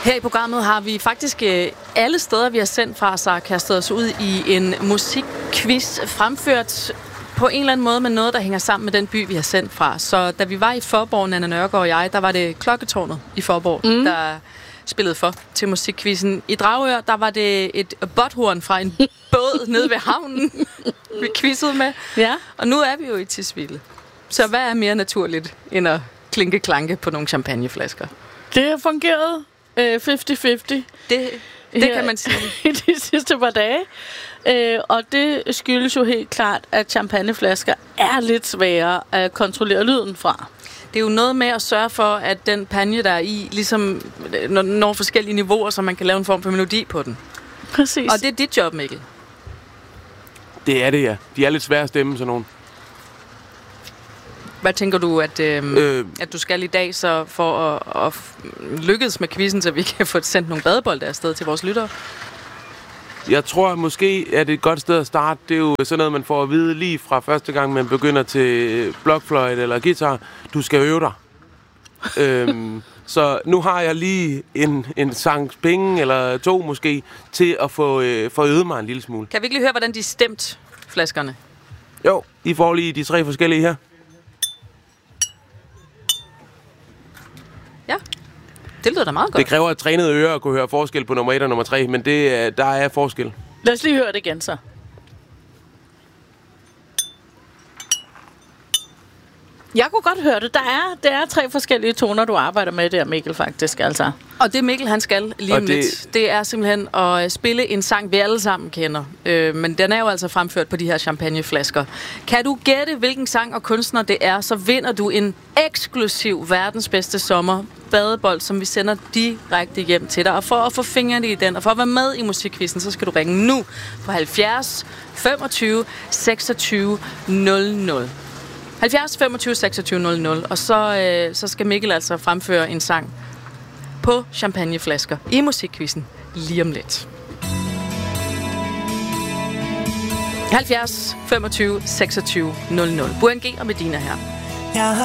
Her i programmet har vi faktisk alle steder, vi har sendt fra, så kastet os ud i en musikquiz, fremført på en eller anden måde med noget, der hænger sammen med den by, vi har sendt fra. Så da vi var i Faaborg, Nanna Nørgaard og jeg, der var det Klokketårnet i Faaborg, der spillede for til musikquizzen. I Dragør, der var det et botthorn fra en båd nede ved havnen, vi quizzede med. Ja. Og nu er vi jo i Tisvilde. Så hvad er mere naturligt, end at klinke-klanke på nogle champagneflasker? Det har fungeret 50-50. Det kan man sige. I de sidste par dage. Og det skyldes jo helt klart, at champagneflasker er lidt sværere at kontrollere lyden fra. Det er jo noget med at sørge for, at den panje, der er i, ligesom når forskellige niveauer, så man kan lave en form for melodi på den. Præcis. Og det er dit job, Mikkel. Det er det, ja. De er lidt svære at stemme, sådan nogen. Hvad tænker du, at du skal i dag så for at lykkes med quizzen, så vi kan få sendt nogle badebolde afsted til vores lyttere? Jeg tror måske, at et godt sted at starte, det er jo sådan noget, man får at vide lige fra første gang, man begynder til blokfløjte eller guitar. Du skal øve dig. Så nu har jeg lige en sang penge, eller to måske, til at få øvet mig en lille smule. Kan vi ikke lige høre, hvordan de stemt flaskerne? Jo, I får lige de 3 forskellige her. Ja, det lyder da meget godt. Det kræver et trænet øre at kunne høre forskel på nummer 1 og nummer 3, men der er forskel. Lad os lige høre det igen så. Jeg kunne godt høre det. Der er 3 forskellige toner, du arbejder med der, Mikkel, faktisk. Altså. Og det Mikkel, han skal lige om lidt, det er simpelthen at spille en sang, vi alle sammen kender. Men den er jo altså fremført på de her champagneflasker. Kan du gætte, hvilken sang og kunstner det er, så vinder du en eksklusiv verdens bedste sommer badebold, som vi sender direkte hjem til dig. Og for at få fingrene i den, og for at være med i musikquizzen, så skal du ringe nu på 70 25 26 00. 70 25 26 00, og så skal Mikkel altså fremføre en sang på champagneflasker i musikquizzen lige om lidt. 70 25 26 00. Buang og Medina her.